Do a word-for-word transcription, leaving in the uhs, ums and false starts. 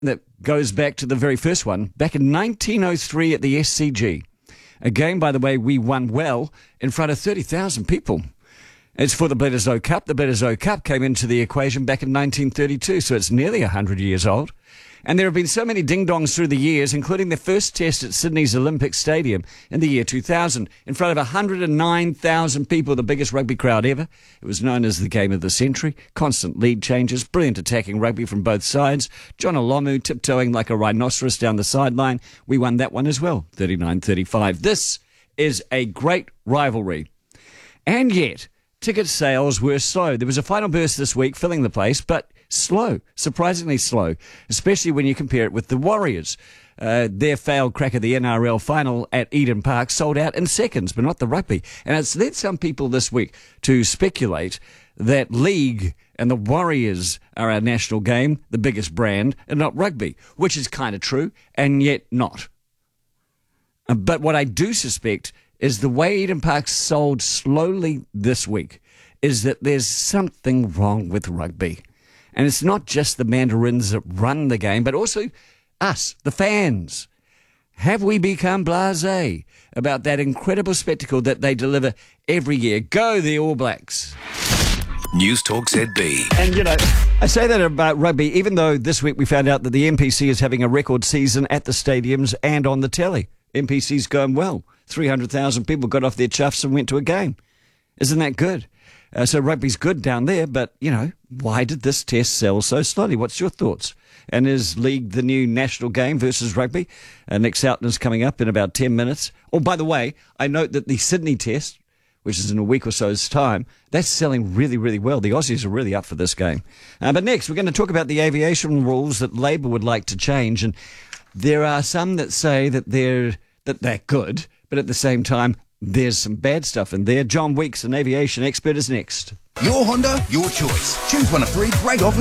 that goes back to the very first one, back in nineteen oh three at the S C G. A game, by the way, we won well in front of thirty thousand people. It's for the Bledisloe Cup. The Bledisloe Cup came into the equation back in nineteen thirty-two, so it's nearly one hundred years old. And there have been so many ding-dongs through the years, including the first test at Sydney's Olympic Stadium in the year two thousand, in front of one hundred nine thousand people, the biggest rugby crowd ever. It was known as the game of the century. Constant lead changes, brilliant attacking rugby from both sides. John Olomu tiptoeing like a rhinoceros down the sideline. We won that one as well, thirty-nine thirty-five. This is a great rivalry. And yet, ticket sales were slow. There was a final burst this week filling the place, but slow, surprisingly slow, especially when you compare it with the Warriors. Uh, their failed crack at the N R L final at Eden Park sold out in seconds, but not the rugby. And it's led some people this week to speculate that league and the Warriors are our national game, the biggest brand, and not rugby, which is kind of true, and yet not. Uh, but what I do suspect is the way Eden Park sold slowly this week is that there's something wrong with rugby. And it's not just the Mandarins that run the game, but also us, the fans. Have we become blasé about that incredible spectacle that they deliver every year? Go the All Blacks. News Talk Z B. And, you know, I say that about rugby, even though this week we found out that the N P C is having a record season at the stadiums and on the telly. N P C's going well. three hundred thousand people got off their chuffs and went to a game. Isn't that good? Uh, so rugby's good down there, but, you know, why did this test sell so slowly? What's your thoughts? And is league the new national game versus rugby? Uh, Nick Soughton is coming up in about ten minutes. Oh, by the way, I note that the Sydney test, which is in a week or so's time, that's selling really, really well. The Aussies are really up for this game. Uh, but next, we're going to talk about the aviation rules that Labor would like to change. And there are some that say that they're, that they're good, but at the same time, there's some bad stuff in there. John Weeks, an aviation expert, is next. Your Honda, your choice. Choose one of three great offers.